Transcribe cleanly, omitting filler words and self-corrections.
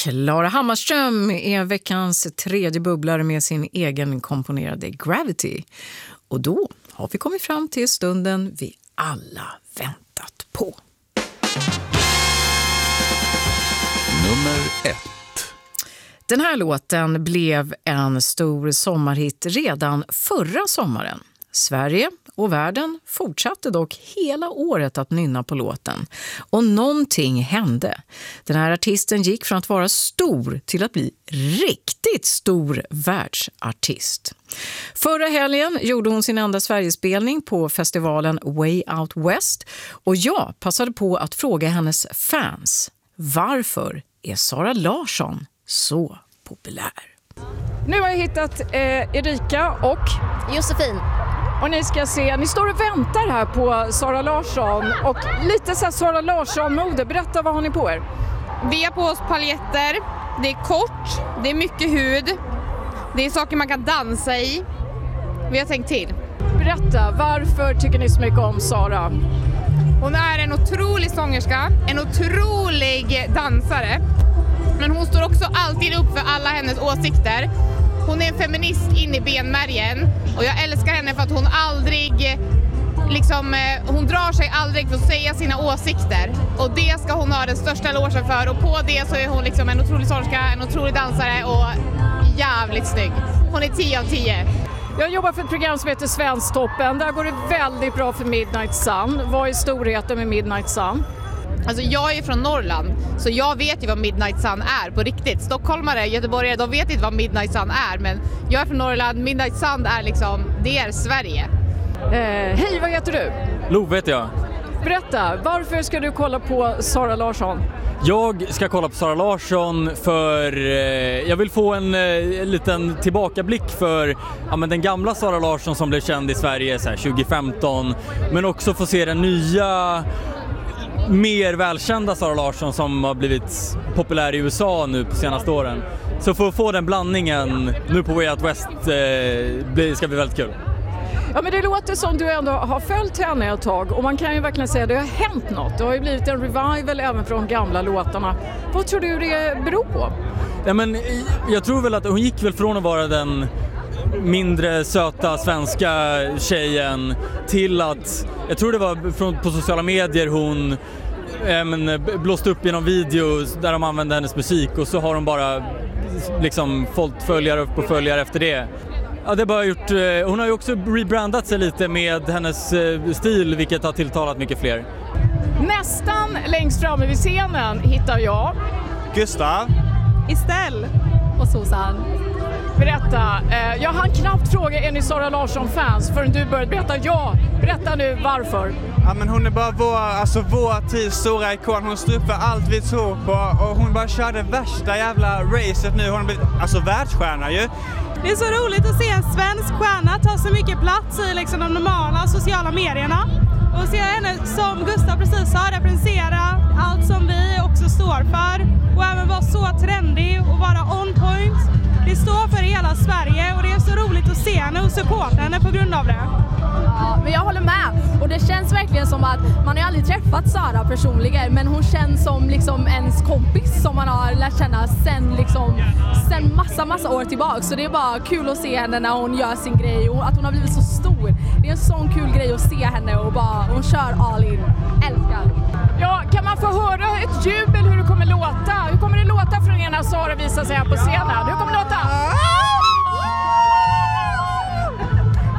Klara Hammarström är veckans tredje bubblare med sin egen komponerade Gravity. Och då har vi kommit fram till stunden vi alla väntat på. Nummer 1. Den här låten blev en stor sommarhit redan förra sommaren. Sverige och världen fortsatte dock hela året att nynna på låten. Och någonting hände. Den här artisten gick från att vara stor till att bli riktigt stor världsartist. Förra helgen gjorde hon sin enda Sverigespelning på festivalen Way Out West. Och jag passade på att fråga hennes fans: varför är Zara Larsson så populär? Nu har jag hittat Erika och Josefin. Och ni ska se, ni står och väntar här på Zara Larsson och lite så här Zara Larsson-mode. Berätta, vad har ni på er? Vi har på oss paljetter, det är kort, det är mycket hud, det är saker man kan dansa i. Vi har tänkt till. Berätta, varför tycker ni så mycket om Zara? Hon är en otrolig sångerska, en otrolig dansare. Men hon står också alltid upp för alla hennes åsikter. Hon är en feminist in i benmärgen och jag älskar henne för att hon aldrig, hon drar sig aldrig för att säga sina åsikter. Och det ska hon ha den största elogen för, och på det så är hon en otrolig sångerska, en otrolig dansare och jävligt snygg. Hon är 10 av 10. Jag jobbar för ett program som heter Svensktoppen. Där går det väldigt bra för Midnight Sun. Vad är storheten med Midnight Sun? Alltså jag är från Norrland, så jag vet ju vad Midnight Sun är på riktigt. Stockholmare, göteborgare, de vet inte vad Midnight Sun är. Men jag är från Norrland, Midnight Sun är det är Sverige. Hej, vad heter du? Love heter jag. Berätta, varför ska du kolla på Zara Larsson? Jag ska kolla på Zara Larsson för jag vill få en liten tillbakablick för den gamla Zara Larsson som blev känd i Sverige 2015. Men också få se den nya, mer välkända Zara Larsson som har blivit populär i USA nu på senaste åren. Så för att få den blandningen nu på Way Out West ska bli väldigt kul. Ja, men det låter som du ändå har följt henne ett tag, och man kan ju verkligen säga att det har hänt något. Det har ju blivit en revival även från de gamla låtarna. Vad tror du det beror på? Ja, men jag tror väl att hon gick väl från att vara den mindre söta svenska tjejen till att, jag tror det var på sociala medier hon blåst upp i någon video där de använde hennes musik, och så har hon bara fått följare upp och följare efter det. Ja, det bara gjort, hon har ju också rebrandat sig lite med hennes stil, vilket har tilltalat mycket fler. Nästan längst framme vid scenen hittar jag Gustav, Estelle och Susanne. Berätta, jag hann knappt fråga, är ni Zara Larsson-fans förrän du började berätta. Ja, berätta nu varför. Ja, men hon är bara vår tids stora ikon. Hon står upp för allt vi tror på, och hon bara körde värsta jävla racet nu. Hon har blivit världsstjärna ju. Det är så roligt att se en svensk stjärna ta så mycket plats i de normala sociala medierna. Och se henne, som Gustav precis sa, representera allt som vi också står för. Och även vara så trendig och vara on point. Det står för hela Sverige, och det är så roligt att se henne och supporta henne på grund av det. Ja, men jag håller med. Och det känns verkligen som att man har aldrig träffat Zara personligen, men hon känns som ens kompis som man har lärt känna sen massa år tillbaka. Så det är bara kul att se henne när hon gör sin grej, och att hon har blivit så stor. Det är en sån kul grej att se henne, och hon kör all in. Älskar. Ja, kan man få höra ett jubel hur det kommer låta? Hur kommer det låta från er när Zara visar sig här på scenen?